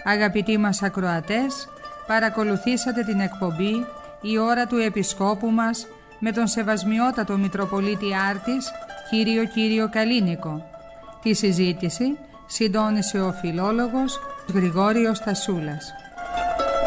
Αγαπητοί μας ακροατές, παρακολουθήσατε την εκπομπή «Η ώρα του Επισκόπου μας» με τον Σεβασμιότατο Μητροπολίτη Άρτης, Κύριο Καλίνικο. Τη συζήτηση συντόνισε ο φιλόλογος Γρηγόριος Τασούλας.